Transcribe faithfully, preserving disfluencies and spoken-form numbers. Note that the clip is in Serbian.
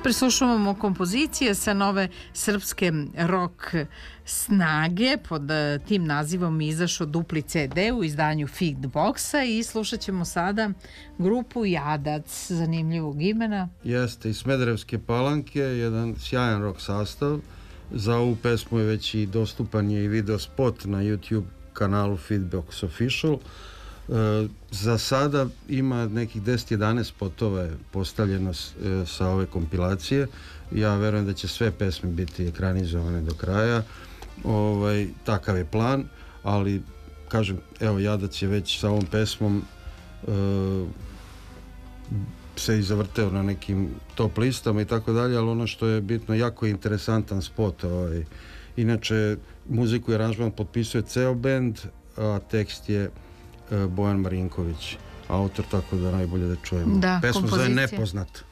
Preslušavamo kompozicije sa nove srpske rock snage. Pod tim nazivom izašao dupli ce de u izdanju Feedboxa i slušat ćemo sada grupu Jadac, zanimljivog imena. Jeste, iz Smederevske Palanke, jedan sjajan rock sastav. Za ovu pesmu je već i dostupan je i video spot na YouTube kanalu Feedbox Official. E, za sada ima nekih deset jedanaest spotova je postavljeno s, e, sa ove kompilacije. Ja verujem da će sve pesme biti ekranizovane do kraja. Ovaj, takav je plan, ali kažem, evo Jadac je već sa ovom pesmom e, se i zavrteo na nekim top listama i tako dalje, ali ono što je bitno, jako je interesantan spot. Ovaj. Inače, muziku i aranžman potpisuje ceo bend, a tekst je Bojan Marinković, autor, tako da najbolje da čujemo. Da, pesmu kompozicija. Zove Nepoznat.